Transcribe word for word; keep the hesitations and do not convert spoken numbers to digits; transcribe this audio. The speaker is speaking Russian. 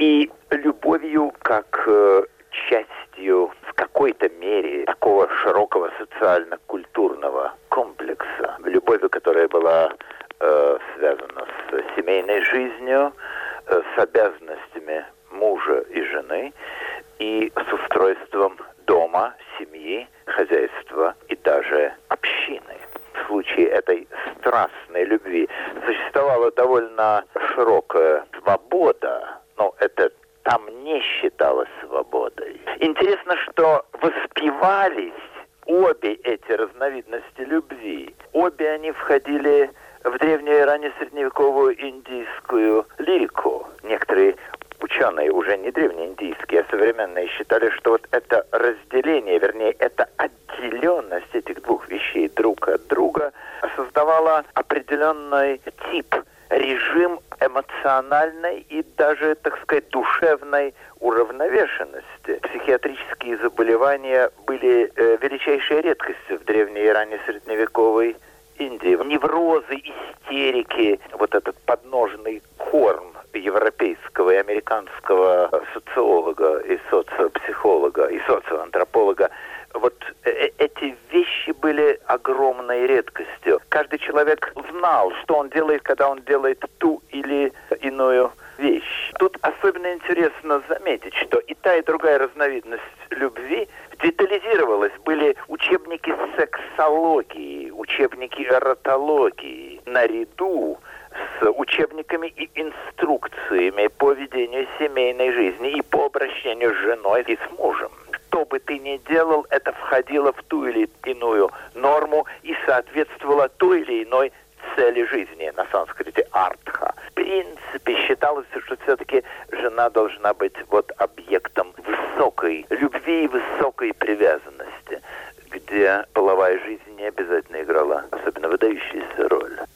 и любовью как э, частью в какой-то мере такого широкого социально-культурного комплекса. Любовью, которая была э, связана с семейной жизнью, э, с обязанностями мужа и жены и с устройством дома, семьи, хозяйства и даже общины. В случае этой страстной любви существовала довольно широкая свобода, но это там не считалось свободой. Интересно, что воспевались обе эти разновидности любви. Обе они входили в древнюю и раннесредневековую индийскую лирику. Некоторые ученые, уже не древнеиндийские, а современные, считали, что вот это разделение, вернее, это отделенность этих двух вещей друг от друга создавала определенный тип, режим эмоциональной и даже, так сказать, душевной уравновешенности. Психиатрические заболевания были э, величайшей редкостью в древней и раннесредневековой Индии. Неврозы, истерики, вот этот подножный корм европейского и американского социолога и социопсихолога и социоантрополога, вот э- эти вещи были огромной редкостью. Каждый человек знал, что он делает, когда он делает ту или иную вещь. Тут особенно интересно заметить, что и та, и другая разновидность любви детализировалась. Были учебники сексологии, учебники эротологии, наряду с учебниками и инструкциями по ведению семейной жизни и по обращению с женой и с мужем. Что бы ты ни делал, это входило в ту или иную норму и соответствовало той или иной цели жизни, на санскрите артха. В принципе, считалось, что все-таки жена должна быть вот объектом высокой любви и высокой привязанности, где половая жизнь не обязательно играла особенно выдающуюся роль.